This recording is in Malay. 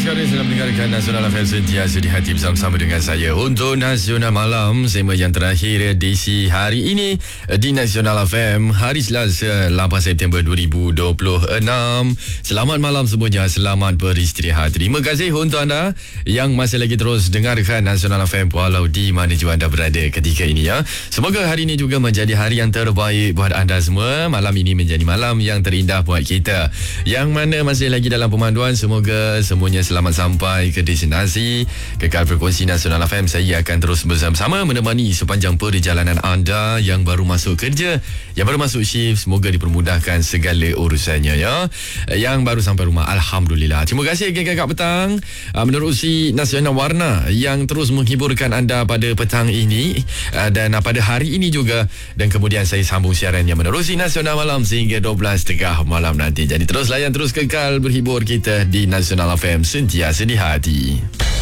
sekarang sedang mendengarkan Nasional FM sentiasa di hati bersama-sama dengan saya. Untuk Nasional Malam, segmen yang terakhir edisi hari ini di Nasional FM, hari Selasa 8 September 2026. Selamat malam semuanya, selamat beristirahat. Terima kasih untuk anda yang masih lagi terus dengarkan Nasional FM walau di mana juga anda berada ketika ini ya. Semoga hari ini juga menjadi hari yang terbaik buat anda semua. Malam ini menjadi malam yang terindah buat kita. Yang mana masih lagi dalam pemanduan, semoga semuanya selamat sampai ke destinasi. Kekal frekuensi Nasional FM, saya akan terus bersama-sama menemani sepanjang perjalanan anda yang baru masuk kerja, yang baru masuk shift. Semoga dipermudahkan segala urusannya ya. Yang baru sampai rumah, Alhamdulillah. Terima kasih kakak petang menerusi Nasional Warna yang terus menghiburkan anda pada petang ini dan pada hari ini juga. Dan kemudian saya sambung siarannya menerusi Nasional Malam sehingga 12.30 malam nanti. Jadi terus layan, terus kekal berhibur kita di Nasional FM sentiasa di hati.